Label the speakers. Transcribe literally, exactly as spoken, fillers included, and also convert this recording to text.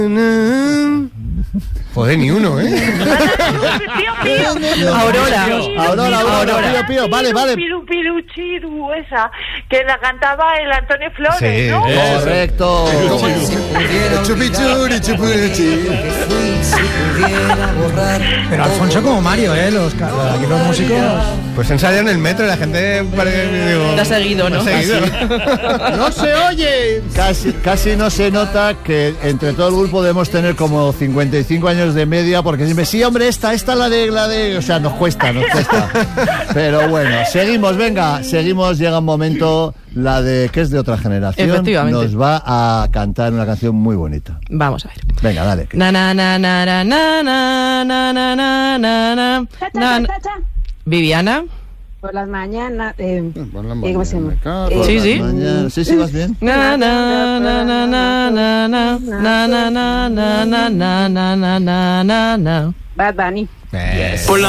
Speaker 1: Joder, ni uno, ¿eh?
Speaker 2: Pío, pío.
Speaker 3: Aurora.
Speaker 4: Aurora, Aurora, Pío, Pío. Vale, vale.
Speaker 2: Piru, piru, chiru, esa, que la cantaba el Antonio Flores,
Speaker 1: Sí,
Speaker 2: ¿no?
Speaker 4: Correcto.
Speaker 1: Chupichuri, chupichi.
Speaker 5: Pero Alfonso como Mario, ¿eh? Los, aquí los músicos...
Speaker 1: Pues ensaya en el metro y la gente parece, digo,
Speaker 3: Te ha seguido, ¿no?
Speaker 1: te ha seguido.
Speaker 4: ¡No se oye! Casi, casi no se nota que entre todo el grupo debemos tener como cincuenta y cinco años de media, porque siempre, sí, hombre, esta, esta la de, la de... O sea, nos cuesta, nos cuesta. Pero bueno, seguimos, venga, seguimos, llega un momento, la de, que es de otra generación.
Speaker 3: Efectivamente.
Speaker 4: Nos va a cantar una canción muy bonita.
Speaker 3: Vamos a ver.
Speaker 4: Venga, dale.
Speaker 3: Na na na na na na na na na na na na.
Speaker 6: Cha, cha,
Speaker 3: Na-
Speaker 6: cha, cha.
Speaker 3: Viviana.
Speaker 6: Por las mañanas. Eh,
Speaker 1: Por la
Speaker 6: ¿Cómo se llama?
Speaker 1: mañana,
Speaker 6: Eh,
Speaker 3: Sí, sí.
Speaker 4: Mañana- Sí, sí, vas bien.
Speaker 3: Na na na na na na na na na na na na na na na na na.
Speaker 6: Bad Bunny.
Speaker 1: Eh.
Speaker 7: Por la